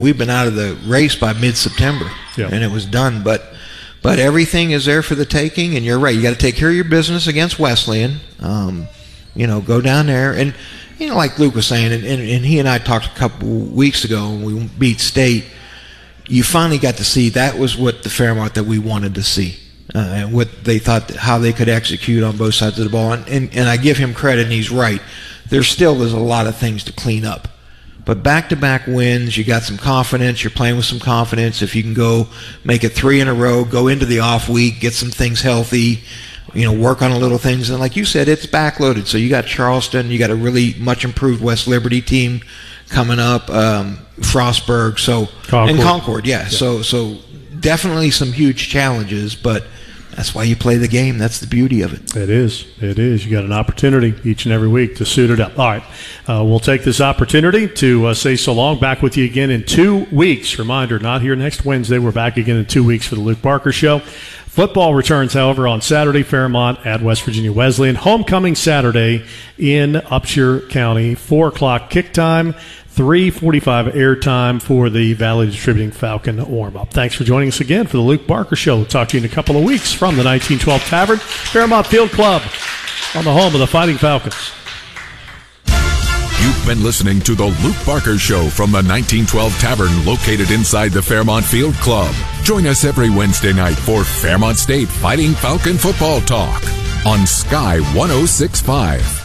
we've been out of the race by mid-September, and it was done. But everything is there for the taking, and you're right. You got to take care of your business against Wesleyan. Go down there, and like Luke was saying, and he and I talked a couple weeks ago when we beat State. You finally got to see that was what the Fairmont that we wanted to see, and what they thought how they could execute on both sides of the ball. And I give him credit, and he's right. There's a lot of things to clean up. But back-to-back wins, you got some confidence. You're playing with some confidence. If you can go make it 3 in a row, go into the off week, get some things healthy, work on a little things. And like you said, it's backloaded. So you got Charleston. You got a really much improved West Liberty team coming up, Frostburg. And Concord, yeah. So definitely some huge challenges, but that's why you play the game. That's the beauty of it. It is. You got an opportunity each and every week to suit it up. All right. We'll take this opportunity to say so long. Back with you again in 2 weeks. Reminder, not here next Wednesday. We're back again in 2 weeks for the Luke Barker Show. Football returns, however, on Saturday, Fairmont at West Virginia Wesleyan. Homecoming Saturday in Upshur County. 4 o'clock kick time. 3:45 airtime for the Valley Distributing Falcon warm-up. Thanks for joining us again for the Luke Barker Show. We'll talk to you in a couple of weeks from the 1912 Tavern, Fairmont Field Club, on the home of the Fighting Falcons. You've been listening to the Luke Barker Show from the 1912 Tavern located inside the Fairmont Field Club. Join us every Wednesday night for Fairmont State Fighting Falcon football talk on Sky 106.5.